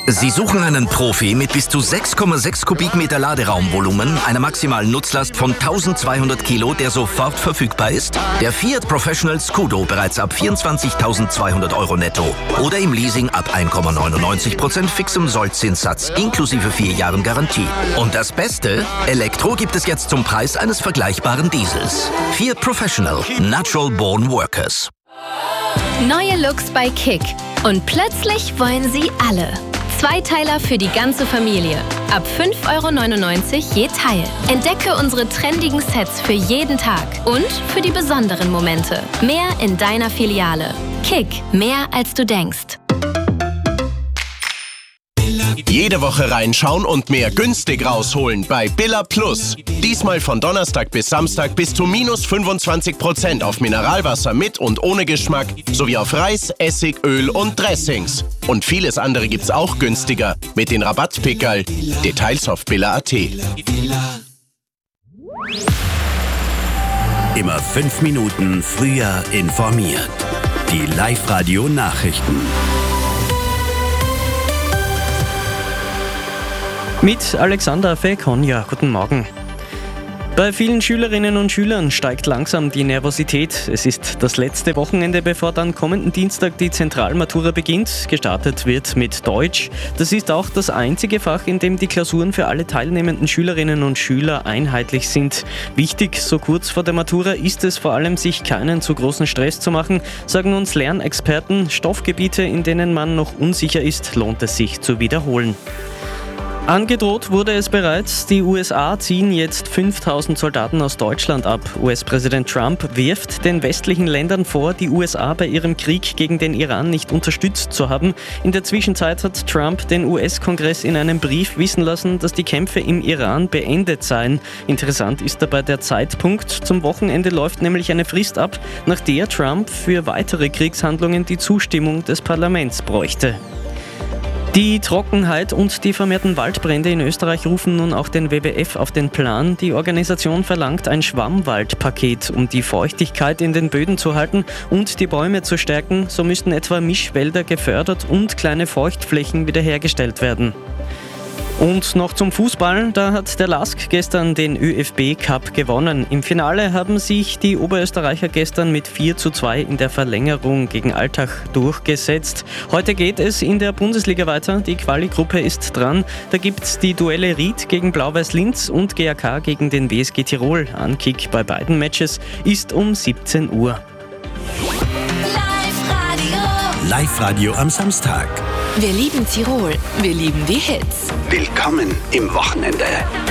Sie suchen einen Profi mit bis zu 6,6 Kubikmeter Laderaumvolumen, einer maximalen Nutzlast von 1200 Kilo, der sofort verfügbar ist? Der Fiat Professional Scudo bereits ab 24.200 € netto oder im Leasing ab 1,99% fixem Sollzinssatz inklusive 4 Jahren Garantie. Und das Beste? Elektro gibt es jetzt zum Preis eines vergleichbaren Diesels. Fiat Professional. Natural Born Workers. Neue Looks bei Kick. Und plötzlich wollen sie alle. Zweiteiler für die ganze Familie. Ab 5,99 € je Teil. Entdecke unsere trendigen Sets für jeden Tag und für die besonderen Momente. Mehr in deiner Filiale. Kick. Mehr als du denkst. Jede Woche reinschauen und mehr günstig rausholen bei Billa Plus. Diesmal von Donnerstag bis Samstag bis zu minus 25% auf Mineralwasser mit und ohne Geschmack sowie auf Reis, Essig, Öl und Dressings. Und vieles andere gibt's auch günstiger mit den Rabattpickerl. Details auf billa.at. Immer 5 Minuten früher informiert. Die Live-Radio-Nachrichten. Mit Alexander Fekonja, guten Morgen. Bei vielen Schülerinnen und Schülern steigt langsam die Nervosität. Es ist das letzte Wochenende, bevor dann kommenden Dienstag die Zentralmatura beginnt. Gestartet wird mit Deutsch. Das ist auch das einzige Fach, in dem die Klausuren für alle teilnehmenden Schülerinnen und Schüler einheitlich sind. Wichtig, so kurz vor der Matura, ist es vor allem, sich keinen zu großen Stress zu machen, sagen uns Lernexperten. Stoffgebiete, in denen man noch unsicher ist, lohnt es sich zu wiederholen. Angedroht wurde es bereits, die USA ziehen jetzt 5000 Soldaten aus Deutschland ab. US-Präsident Trump wirft den westlichen Ländern vor, die USA bei ihrem Krieg gegen den Iran nicht unterstützt zu haben. In der Zwischenzeit hat Trump den US-Kongress in einem Brief wissen lassen, dass die Kämpfe im Iran beendet seien. Interessant ist dabei der Zeitpunkt. Zum Wochenende läuft nämlich eine Frist ab, nach der Trump für weitere Kriegshandlungen die Zustimmung des Parlaments bräuchte. Die Trockenheit und die vermehrten Waldbrände in Österreich rufen nun auch den WWF auf den Plan. Die Organisation verlangt ein Schwammwaldpaket, um die Feuchtigkeit in den Böden zu halten und die Bäume zu stärken. So müssten etwa Mischwälder gefördert und kleine Feuchtflächen wiederhergestellt werden. Und noch zum Fußball, da hat der LASK gestern den ÖFB Cup gewonnen. Im Finale haben sich die Oberösterreicher gestern mit 4:2 in der Verlängerung gegen Altach durchgesetzt. Heute geht es in der Bundesliga weiter, die Quali-Gruppe ist dran. Da gibt's die Duelle Ried gegen Blau-Weiß Linz und GAK gegen den WSG Tirol. Ankick bei beiden Matches ist um 17 Uhr. Live-Radio am Samstag. Wir lieben Tirol. Wir lieben die Hits. Willkommen im Wochenende.